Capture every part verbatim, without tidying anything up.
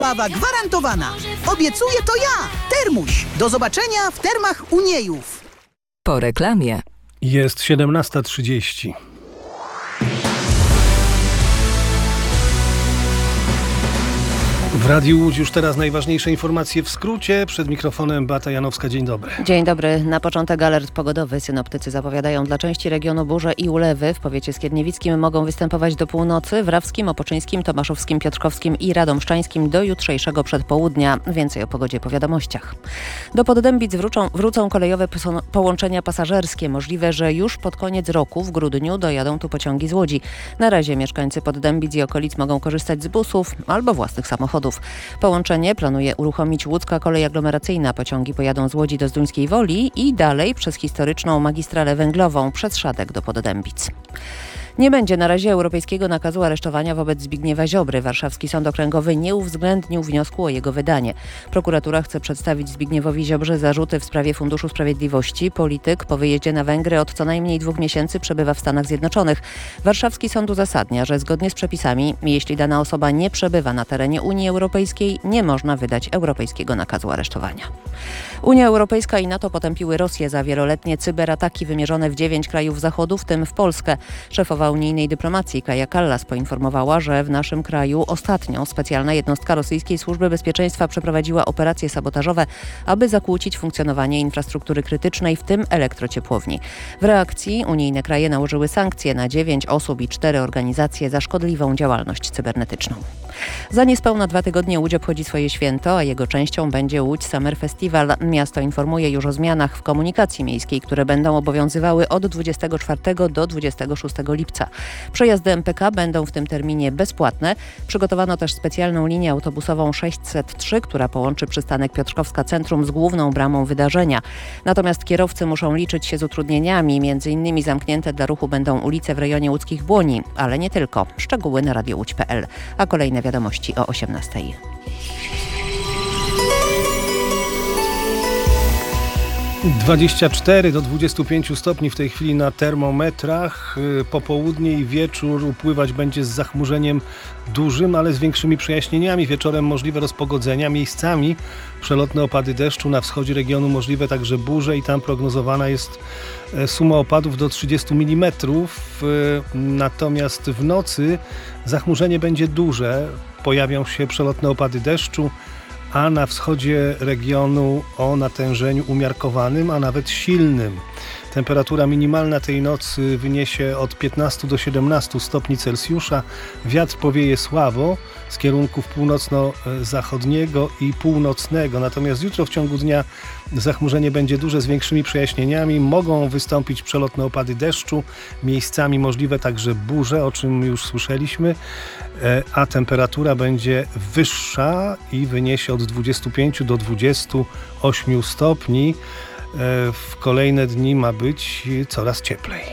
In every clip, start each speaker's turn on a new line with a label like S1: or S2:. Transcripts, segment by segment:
S1: Zabawa gwarantowana. Obiecuję to ja, Termuś. Do zobaczenia w Termach Uniejów.
S2: Po reklamie.
S3: Jest siedemnasta trzydzieści. W Radiu Łódź już teraz najważniejsze informacje w skrócie. Przed mikrofonem Beata Janowska. Dzień dobry.
S4: Dzień dobry. Na początek alert pogodowy. Synoptycy zapowiadają dla części regionu burze i ulewy. W powiecie skierniewickim mogą występować do północy, w Rawskim, Opoczyńskim, Tomaszowskim, Piotrkowskim i Radomszczańskim do jutrzejszego przedpołudnia. Więcej o pogodzie po wiadomościach. Do Poddębic wrócą, wrócą kolejowe połączenia pasażerskie. Możliwe, że już pod koniec roku, w grudniu, dojadą tu pociągi z Łodzi. Na razie mieszkańcy Poddębic i okolic mogą korzystać z busów albo własnych samochodów. Połączenie planuje uruchomić Łódzka Kolej Aglomeracyjna. Pociągi pojadą z Łodzi do Zduńskiej Woli i dalej przez historyczną magistralę węglową przez Szadek do Poddębic. Nie będzie na razie europejskiego nakazu aresztowania wobec Zbigniewa Ziobry. Warszawski Sąd Okręgowy nie uwzględnił wniosku o jego wydanie. Prokuratura chce przedstawić Zbigniewowi Ziobrze zarzuty w sprawie Funduszu Sprawiedliwości. Polityk po wyjeździe na Węgry od co najmniej dwóch miesięcy przebywa w Stanach Zjednoczonych. Warszawski Sąd uzasadnia, że zgodnie z przepisami, jeśli dana osoba nie przebywa na terenie Unii Europejskiej, nie można wydać europejskiego nakazu aresztowania. Unia Europejska i NATO potępiły Rosję za wieloletnie cyberataki wymierzone w dziewięć krajów Zachodu, w tym w Polskę. Szefowa unijnej dyplomacji Kaja Kallas poinformowała, że w naszym kraju ostatnio specjalna jednostka rosyjskiej służby bezpieczeństwa przeprowadziła operacje sabotażowe, aby zakłócić funkcjonowanie infrastruktury krytycznej, w tym elektrociepłowni. W reakcji unijne kraje nałożyły sankcje na dziewięć osób i cztery organizacje za szkodliwą działalność cybernetyczną. Za niespełna dwa tygodnie Łódź obchodzi swoje święto, a jego częścią będzie Łódź Summer Festival. Miasto informuje już o zmianach w komunikacji miejskiej, które będą obowiązywały od dwudziestego czwartego do dwudziestego szóstego lipca. Przejazdy M P K będą w tym terminie bezpłatne. Przygotowano też specjalną linię autobusową sześćset trzy, która połączy przystanek Piotrkowska Centrum z główną bramą wydarzenia. Natomiast kierowcy muszą liczyć się z utrudnieniami. Między innymi zamknięte dla ruchu będą ulice w rejonie łódzkich Błoni, ale nie tylko. Szczegóły na radio łódź kropka p l. A kolejne wiadomości o osiemnastej.
S3: dwadzieścia cztery do dwudziestu pięciu stopni w tej chwili na termometrach. Popołudnie i wieczór upływać będzie z zachmurzeniem dużym, ale z większymi przejaśnieniami. Wieczorem możliwe rozpogodzenia, miejscami przelotne opady deszczu. Na wschodzie regionu możliwe także burze i tam prognozowana jest suma opadów do trzydziestu milimetrów. Natomiast w nocy zachmurzenie będzie duże. Pojawią się przelotne opady deszczu, a na wschodzie regionu o natężeniu umiarkowanym, a nawet silnym. Temperatura minimalna tej nocy wyniesie od piętnastu do siedemnastu stopni Celsjusza. Wiatr powieje słabo z kierunków północno-zachodniego i północnego. Natomiast jutro w ciągu dnia zachmurzenie będzie duże z większymi przejaśnieniami. Mogą wystąpić przelotne opady deszczu, miejscami możliwe także burze, o czym już słyszeliśmy, a temperatura będzie wyższa i wyniesie od dwudziestu pięciu do dwudziestu ośmiu stopni. W kolejne dni ma być coraz cieplej.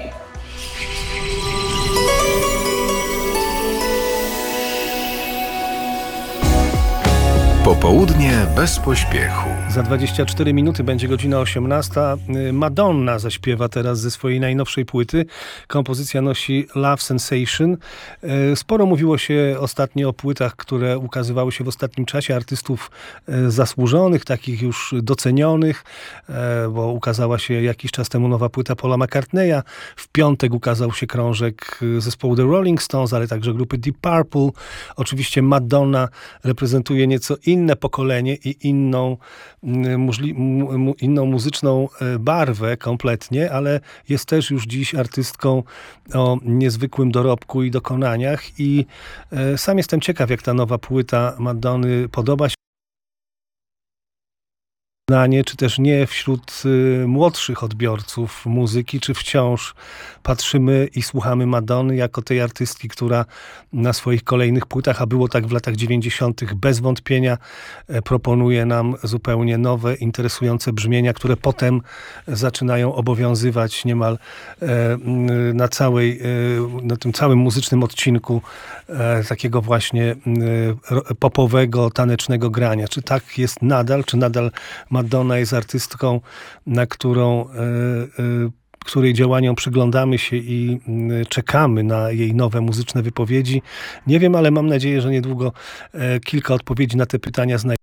S5: Popołudnie bez pośpiechu.
S3: Za dwadzieścia cztery minuty będzie godzina osiemnasta. Madonna zaśpiewa teraz ze swojej najnowszej płyty. Kompozycja nosi Love Sensation. Sporo mówiło się ostatnio o płytach, które ukazywały się w ostatnim czasie, artystów zasłużonych, takich już docenionych, bo ukazała się jakiś czas temu nowa płyta Paula McCartneya. W piątek ukazał się krążek zespołu The Rolling Stones, ale także grupy Deep Purple. Oczywiście Madonna reprezentuje nieco inne pokolenie i inną Możli- mu- inną muzyczną barwę kompletnie, ale jest też już dziś artystką o niezwykłym dorobku i dokonaniach i sam jestem ciekaw, jak ta nowa płyta Madonny podoba się, czy też nie wśród młodszych odbiorców muzyki, czy wciąż patrzymy i słuchamy Madonny jako tej artystki, która na swoich kolejnych płytach, a było tak w latach dziewięćdziesiątych, bez wątpienia proponuje nam zupełnie nowe, interesujące brzmienia, które potem zaczynają obowiązywać niemal na całej, na tym całym muzycznym odcinku takiego właśnie popowego, tanecznego grania. Czy tak jest nadal, czy nadal Madonna jest artystką, na którą której działaniom przyglądamy się i czekamy na jej nowe muzyczne wypowiedzi. Nie wiem, ale mam nadzieję, że niedługo kilka odpowiedzi na te pytania znajdziemy.